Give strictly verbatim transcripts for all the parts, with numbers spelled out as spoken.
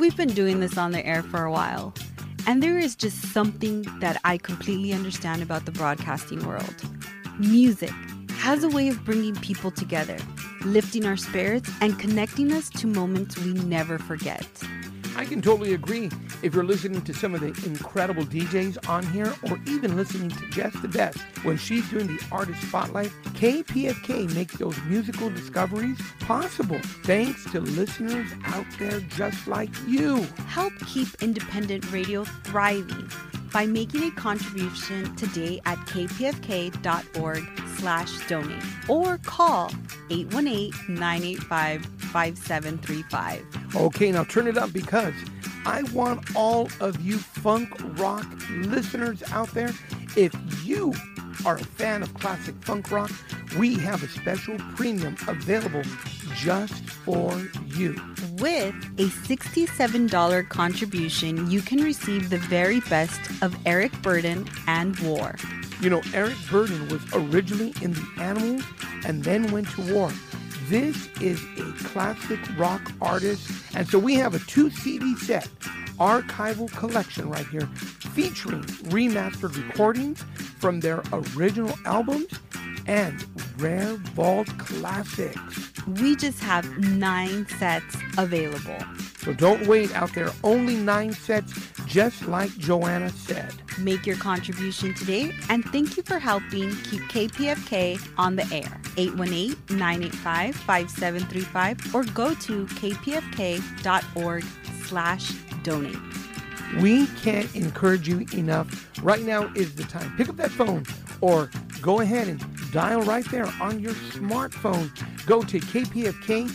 we've been doing this on the air for a while, and there is just something that I completely understand about the broadcasting world. Music has a way of bringing people together, lifting our spirits, and connecting us to moments we never forget. I can totally agree. If you're listening to some of the incredible D Js on here, or even listening to Jess the Best when she's doing the Artist Spotlight, K P F K makes those musical discoveries possible thanks to listeners out there just like you. Help keep independent radio thriving by making a contribution today at kpfk.org slash donate or call eight one eight, nine eight five, five seven three five. Okay, now turn it up because I want all of you funk rock listeners out there. If you are a fan of classic funk rock, we have a special premium available just for you. With a sixty-seven dollars contribution, you can receive the very best of Eric Burdon and War. You know, Eric Burdon was originally in the Animals and then went to War. This is a classic rock artist, and so we have a two C D set archival collection right here featuring remastered recordings from their original albums and rare vault classics. We just have nine sets available. So don't wait out there, only nine sets, just like Joanna said. Make your contribution today, and thank you for helping keep K P F K on the air. eight one eight, nine eight five, five seven three five or go to kpfk.org slash donate. We can't encourage you enough. Right now is the time. Pick up that phone or go ahead and dial right there on your smartphone. Go to kpfk.org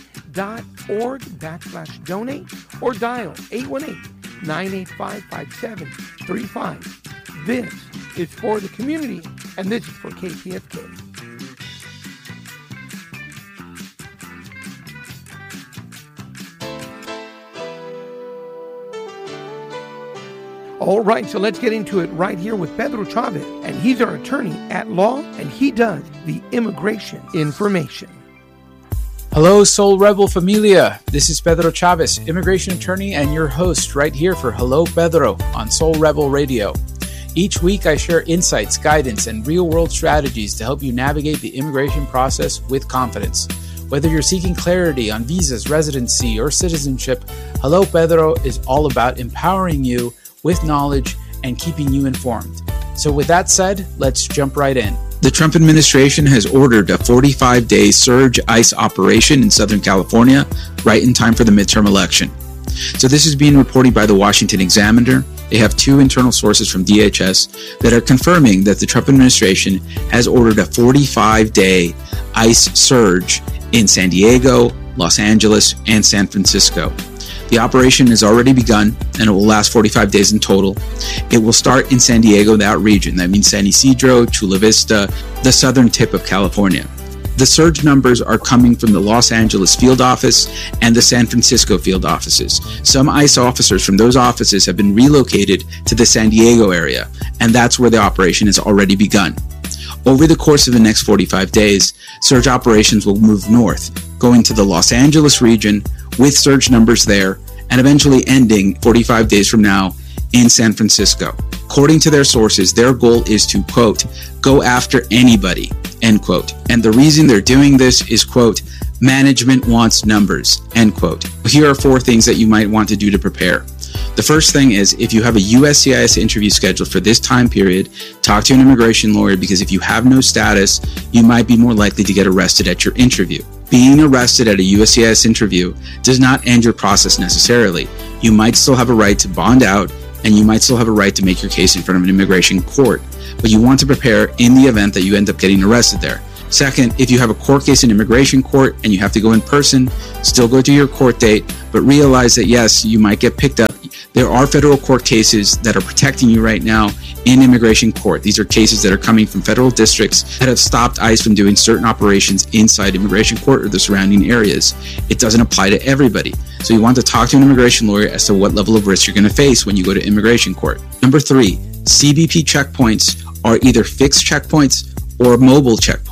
backslash donate or dial eight one eight, nine eight five, five seven three five. This is for the community, and this is for K P F K. All right, so let's get into it right here with Pedro Chavez, and he's our attorney at law, and he does the immigration information. Hello, Soul Rebel familia. This is Pedro Chavez, immigration attorney and your host right here for Hello Pedro on Soul Rebel Radio. Each week I share insights, guidance, and real-world strategies to help you navigate the immigration process with confidence. Whether you're seeking clarity on visas, residency, or citizenship, Hello Pedro is all about empowering you with knowledge and keeping you informed. So with that said, let's jump right in. The Trump administration has ordered a forty-five day surge ICE operation in Southern California right in time for the midterm election. So this is being reported by the Washington Examiner. They have two internal sources from D H S that are confirming that the Trump administration has ordered a forty-five day ICE surge in San Diego, Los Angeles, and San Francisco. The operation has already begun, and it will last forty-five days in total. It will start in San Diego, that region. That means San Ysidro, Chula Vista, the southern tip of California. The surge numbers are coming from the Los Angeles field office and the San Francisco field offices. Some ICE officers from those offices have been relocated to the San Diego area, and that's where the operation has already begun. Over the course of the next forty-five days, surge operations will move north, going to the Los Angeles region with surge numbers there, and eventually ending forty-five days from now in San Francisco. According to their sources, their goal is to, quote, go after anybody, end quote. And the reason they're doing this is, quote, management wants numbers, end quote. Here are four things that you might want to do to prepare. The first thing is, if you have a U S C I S interview scheduled for this time period, talk to an immigration lawyer, because if you have no status, you might be more likely to get arrested at your interview. Being arrested at a U S C I S interview does not end your process necessarily. You might still have a right to bond out, and you might still have a right to make your case in front of an immigration court, but you want to prepare in the event that you end up getting arrested there. Second, if you have a court case in immigration court and you have to go in person, still go to your court date, but realize that yes, you might get picked up. There are federal court cases that are protecting you right now in immigration court. These are cases that are coming from federal districts that have stopped ICE from doing certain operations inside immigration court or the surrounding areas. It doesn't apply to everybody. So you want to talk to an immigration lawyer as to what level of risk you're going to face when you go to immigration court. Number three, C B P checkpoints are either fixed checkpoints or mobile checkpoints.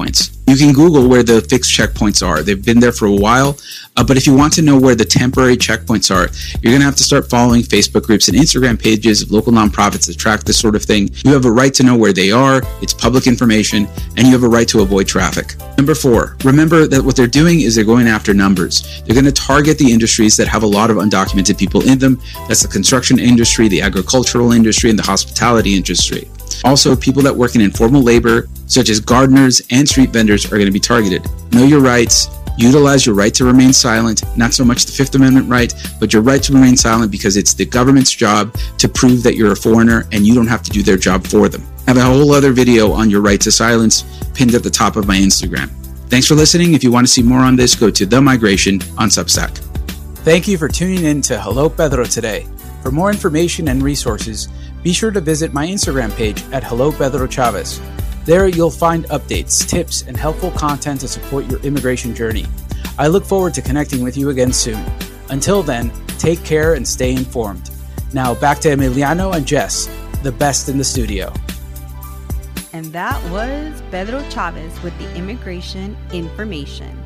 You can Google where the fixed checkpoints are. They've been there for a while, uh, but if you want to know where the temporary checkpoints are, you're going to have to start following Facebook groups and Instagram pages of local nonprofits that track this sort of thing. You have a right to know where they are, it's public information, and you have a right to avoid traffic. Number four, remember that what they're doing is they're going after numbers. They're going to target the industries that have a lot of undocumented people in them. That's the construction industry, the agricultural industry, and the hospitality industry. Also, people that work in informal labor, such as gardeners and street vendors, are going to be targeted. Know your rights. Utilize your right to remain silent, not so much the Fifth Amendment right, but your right to remain silent because it's the government's job to prove that you're a foreigner and you don't have to do their job for them. I have a whole other video on your right to silence pinned at the top of my Instagram. Thanks for listening. If you want to see more on this, go to The Migration on Substack. Thank you for tuning in to Hello Pedro today. For more information and resources, be sure to visit my Instagram page at Hello Pedro Chavez. There you'll find updates, tips, and helpful content to support your immigration journey. I look forward to connecting with you again soon. Until then, take care and stay informed. Now back to Emiliano and Jess, the best in the studio. And that was Pedro Chavez with the Immigration Information.